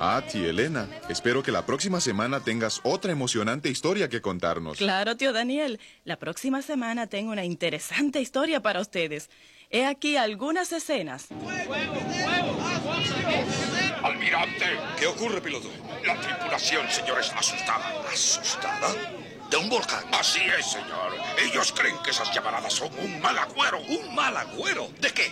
Tía Elena, espero que la próxima semana tengas otra emocionante historia que contarnos. Claro, tío Daniel. La próxima semana tengo una interesante historia para ustedes. He aquí algunas escenas. ¡Almirante! ¿Qué ocurre, piloto? La tripulación, señor, está asustada. ¿Asustada? ¿De un volcán? Así es, señor. Ellos creen que esas llamaradas son un mal agüero. ¿Un mal agüero? ¿De qué?